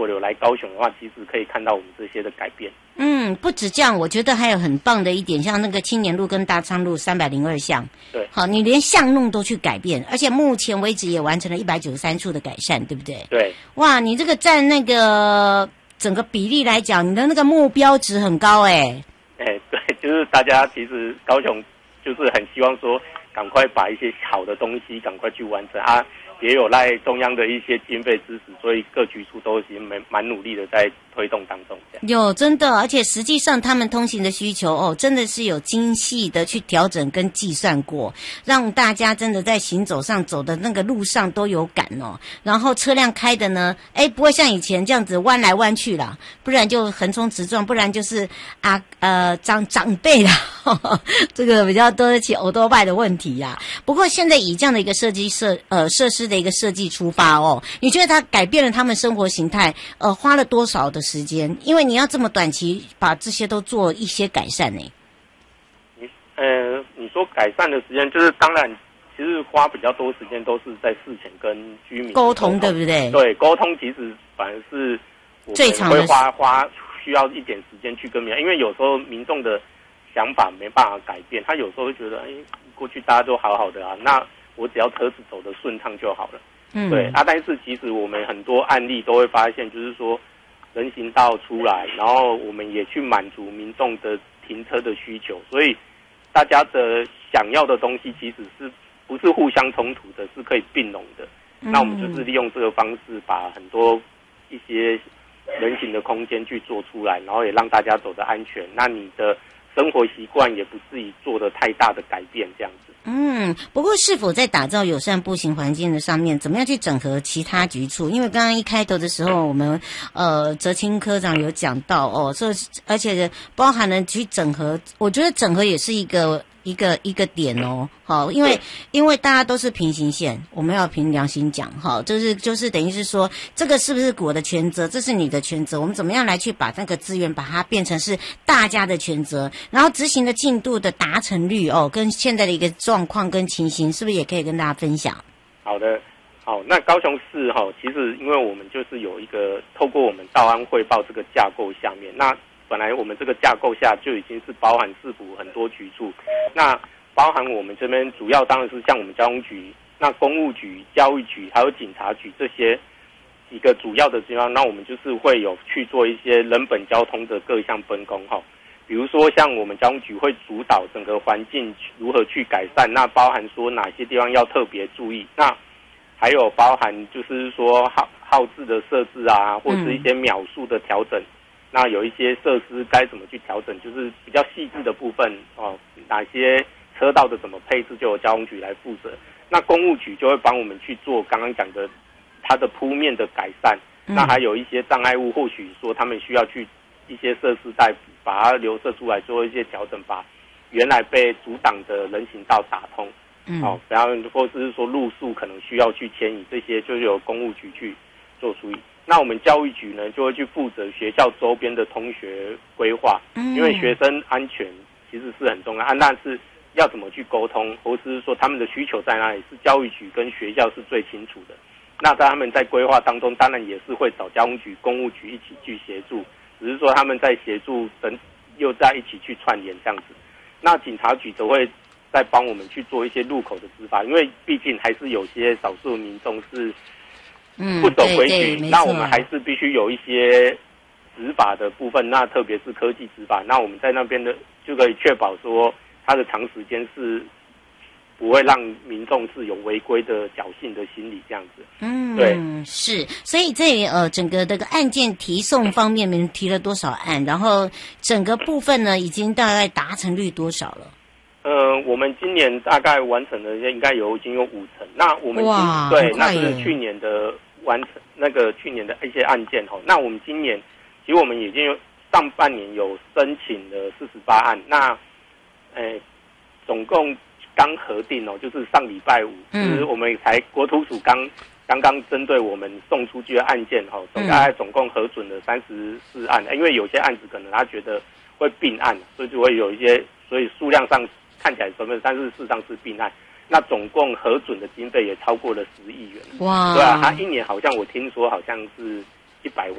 果有来高雄的话，其实可以看到我们这些的改变。 不止这样，我觉得还有很棒的一点，像那个青年路跟大昌路302巷， 对， 好，你连巷弄都去改变，而且目前为止也完成了193处的改善，对不对？ 对， 哇，你这个占那个整个比例来讲，你的那个目标值很高哎。 对，就是大家其实高雄就是很希望说，赶快把一些好的东西赶快去完成啊。也有赖中央的一些经费支持，所以各局处都已经蛮努力的在推动当中。 有真的，而且实际上他们通行的需求真的是有精细的去调整跟计算过，让大家真的在行走上走的那个路上都有感哦。然后车辆开的呢，不会像以前这样子弯来弯去啦，不然就横冲直撞，不然就是长辈啦，这个比较多的起欧多拜的问题呀。不过现在以这样的一个设施的一个设计出发你觉得它改变了他们生活形态？花了多少的时间？因为你要这么短期把这些都做一些改善呢？ 你说改善的时间，就是当然，其实花比较多时间都是在事前跟居民沟通，对不对？ 对，沟通其实反而是我们会花需要一点时间去跟民众，因为有时候民众的想法没办法改变，他有时候会觉得，过去大家都好好的啊，那我只要车子走得顺畅就好了。对但是其实我们很多案例都会发现，就是说人行道出来，然后我们也去满足民众的停车的需求，所以大家的想要的东西其实是不是互相冲突的，是可以并拢的。那我们就是利用这个方式，把很多一些人行的空间去做出来，然后也让大家走得安全。那你的生活习惯也不至于做得太大的改变，这样子。 不过是否在打造友善步行环境的上面，怎么样去整合其他局处？因为刚刚一开头的时候，我们哲青科长有讲到而且包含了去整合，我觉得整合也是一个点好，因为大家都是平行线，我们要凭良心讲就是等于是说，这个是不是我的全责？这是你的全责，我们怎么样来去把那个资源把它变成是大家的全责？然后执行的进度的达成率跟现在的一个状况跟情形，是不是也可以跟大家分享？ 好的，好，那高雄市其实因为我们就是有一个透过我们道安汇报这个架构下面，那本来我们这个架构下就已经是包含市府很多局处，那包含我们这边主要当然是像我们交通局、那公务局、教育局还有警察局这些几个主要的地方，那我们就是会有去做一些人本交通的各项分工比如说像我们交通局会主导整个环境如何去改善，那包含说哪些地方要特别注意，那还有包含就是说号志的设置啊，或是一些秒数的调整，那有一些设施该怎么去调整，就是比较细致的部分哪些车道的怎么配置就由交通局来负责，那公务局就会帮我们去做刚刚讲的它的铺面的改善，那还有一些障碍物，或许说他们需要去一些设施带把它留射出来做一些调整，把原来被阻挡的人行道打通，然后或者是说路数可能需要去迁移，这些就是由公务局去做处理。那我们教育局呢，就会去负责学校周边的通学规划，因为学生安全其实是很重要但是要怎么去沟通，或是说他们的需求在哪里，是教育局跟学校是最清楚的。那在他们在规划当中，当然也是会找交通局、公务局一起去协助，只是说他们在协助又在一起去串联这样子。那警察局则会再帮我们去做一些路口的执法，因为毕竟还是有些少数民众是不守规矩，那我们还是必须有一些执法的部分，那特别是科技执法，那我们在那边的就可以确保说它的长时间是不会让民众是有违规的侥幸的心理这样子。对， 是，所以这整个这个案件提送方面，你们提了多少案？然后整个部分呢，已经大概达成率多少了？ 我们今年大概完成的应该已经有50%。那我们对，那是去年的完成那个去年的一些案件那我们今年其实我们已经有上半年有申请了48案，那总共刚核定就是上礼拜五，就是我们才国土署刚刚针对我们送出去的案件总共核准了34案，因为有些案子可能他觉得会并案，所以就会有一些，所以数量上看起来成分，但是事实上是并案。那总共核准的经费也超过了10亿元。哇！对啊，他一年好像我听说好像是100万。